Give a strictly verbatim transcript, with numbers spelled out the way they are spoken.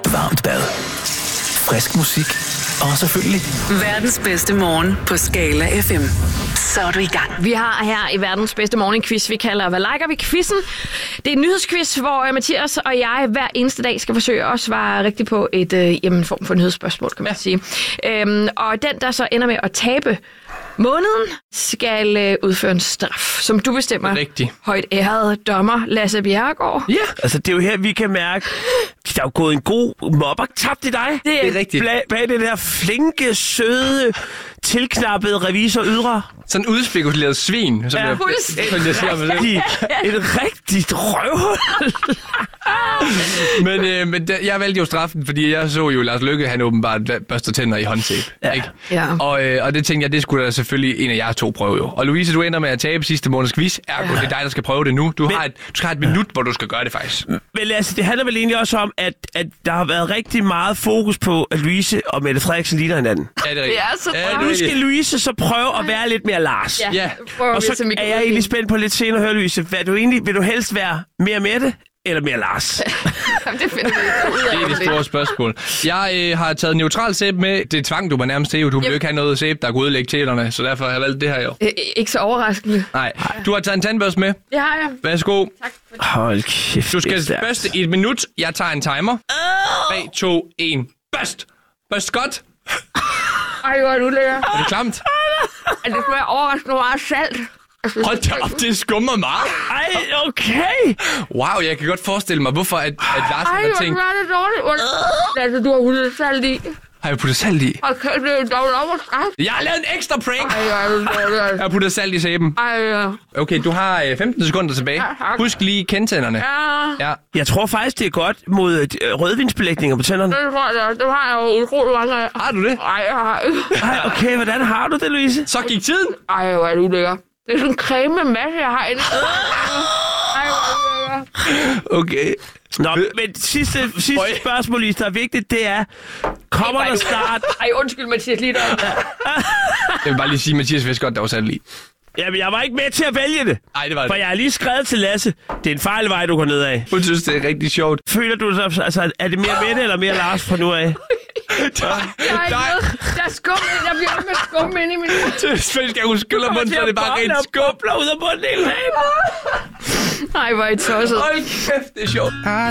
varmt bad, frisk musik og selvfølgelig verdens bedste morgen på Skala F M. Så er du i gang. Vi har her i verdens bedste morgenquiz, vi kalder Hvad liker vi quizzen? Det er en nyhedsquiz, hvor Mathias og jeg hver eneste dag skal forsøge at svare rigtigt på et øh, jamen, form for nyhedsspørgsmål, kan man ja. sige. Øhm, og den, der så ender med at tabe måneden, skal øh, udføre en straf, som du bestemmer. Rigtigt. Højt ærede dommer Lasse Bjerregaard. Ja, altså det er jo her, vi kan mærke, der er jo gået en god mobber tabt i dig. Det er, Det er rigtigt. Bag, bag det der flinke, søde, tilknappede revisor ydre. Sådan en udspekuleret svin. Som Ja, jeg, fuldstændig. jeg ser mig selv. Rigtig, et rigtigt røvhul. Men, øh, men der, jeg valgte jo straffen, fordi jeg så jo Lars Løkke, han åbenbart børster tænder i håndtape. Ja. Ikke? Ja. Og, øh, og det tænkte jeg, det skulle da selvfølgelig en af jer to prøve jo. Og Louise, du ender med at tabe sidste måneds quiz. Ergo, det er dig, der skal prøve det nu. Du, Men, har et, du skal have et minut, hvor du skal gøre det faktisk. Men altså, det handler vel egentlig også om, at, at der har været rigtig meget fokus på, at Louise og Mette Frederiksen ligner hinanden. Ja, det er rigtigt. Det er så ja, travlt. Og nu skal Louise så prøve at være lidt mere Lars. Ja. Prøver Og vi så til er mikrofonen. jeg egentlig spændt på lidt senere at høre, Louise. Hvad du egentlig, vil du helst være mere Mette eller mere Lars? Jamen, det finder vi ud af. Det er det store spørgsmål. Jeg øh, har taget neutral sæbe med. Det tvang du mig nærmest til. Du vil jo ikke have noget sæbe, der kunne ødelægge tælerne. Så derfor har jeg valgt det her jo. Øh, ikke så overraskende. Nej. Du har taget en tandbørste med. Det har jeg. Værsgo. Tak for det. Hold kæft. Du det er skal stærkt. børste i et minut. Jeg tager en timer. tre, to, et. Børst. Børst godt. Ej, hvor er du lækker. Er det klamt? Det skulle være overraskende meget salt. Altså, Hold da op, det skummer meget. Ej, okay. Wow, jeg kan godt forestille mig, hvorfor at, at Lars Ej, har hvor tænkt, er det dårligt. Altså, du har puttet salt i. har jeg puttet salt i? Og kan det er dobbelt op og straf. Jeg har lavet en ekstra prank. Ej, hvor er du dårligt. Jeg har puttet salt i sæben. Ej, ja. Okay, du har øh, femten sekunder tilbage. tak. Husk lige kendtænderne. Ja, Ja. Jeg tror faktisk, det er godt mod øh, rødvinsbelægninger på tænderne. det tror jeg. Det har jeg jo utrolig mange af. Har du det? Ej, jeg har ikke. Ej, okay, hvordan har du det, Louise? Så gik tiden. Ej, hvor er du lækker. Det er sådan en creme med masse, jeg har inde. Ej, hvor er du lækker. Okay. Nå, men sidste, sidste Øj. spørgsmål, Lise, der er vigtigt, det er, kommer der snart... Ej, undskyld, Mathias, lige der. Jeg vil bare lige sige, at Mathias vidste godt, der var salt i. Jamen, jeg var ikke med til at vælge det. Nej, det var det. For jeg har lige skrevet til Lasse, det er en fejlvej, du går ned af. Hun synes, det er rigtig sjovt. Føler du så, altså, er det mere Mette eller mere Lars fra nu af? Jeg har ikke noget. Der er skum. Jeg bliver ved med skum inde i min... Selvfølgelig skal hun skylde munden, så er det bare rent skub. Skubler ud af munden hele dagen. Ej, hvor er I tosset. Hold kæft, det er sjovt.